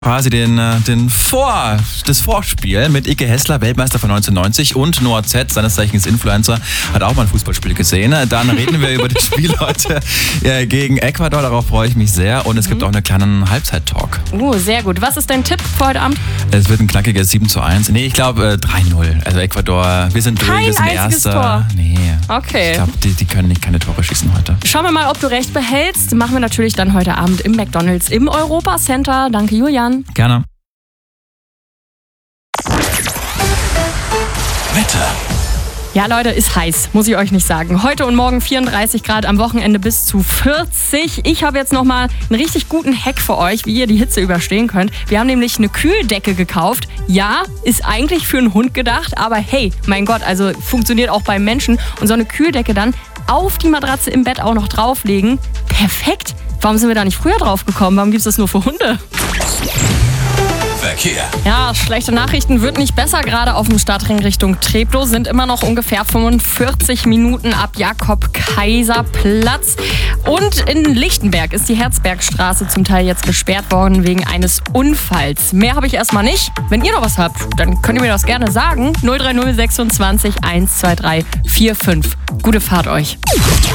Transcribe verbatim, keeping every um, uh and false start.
Quasi den, den Vor, das Vorspiel mit Ike Hessler, Weltmeister von neunzehnhundertneunzig, und Noah Z, seines Zeichens Influencer, hat auch mal ein Fußballspiel gesehen. Dann reden wir über das Spiel heute gegen Ecuador, darauf freue ich mich sehr. Und es gibt auch einen kleinen Halbzeit-Talk. Oh, sehr gut. Was ist dein Tipp für heute Abend? Es wird ein knackiges sieben zu eins. Nee, ich glaube äh, drei null. Also Ecuador, wir sind durch, Kein wir sind einziges Erster. Tor. Nee. Okay. Ich glaube, die, die können nicht keine Tore schießen heute. Schauen wir mal, ob du recht behältst. Machen wir natürlich dann heute Abend im McDonald's im Europa Center. Danke, Julian. Gerne. Wetter. Ja, Leute, ist heiß, muss ich euch nicht sagen. Heute und morgen vierunddreißig Grad, am Wochenende bis zu vierzig. Ich habe jetzt nochmal einen richtig guten Hack für euch, wie ihr die Hitze überstehen könnt. Wir haben nämlich eine Kühldecke gekauft. Ja, ist eigentlich für einen Hund gedacht, aber hey, mein Gott, also funktioniert auch beim Menschen. Und so eine Kühldecke dann auf die Matratze im Bett auch noch drauflegen. Perfekt. Warum sind wir da nicht früher drauf gekommen? Warum gibt es das nur für Hunde? Verkehr. Ja, schlechte Nachrichten wird nicht besser. Gerade auf dem Stadtring Richtung Treptow sind immer noch ungefähr fünfundvierzig Minuten ab Jakob-Kaiser-Platz. Und in Lichtenberg ist die Herzbergstraße zum Teil jetzt gesperrt worden wegen eines Unfalls. Mehr habe ich erstmal nicht. Wenn ihr noch was habt, dann könnt ihr mir das gerne sagen. null drei null sechsundzwanzig eins zwei drei vier fünf. Gute Fahrt euch.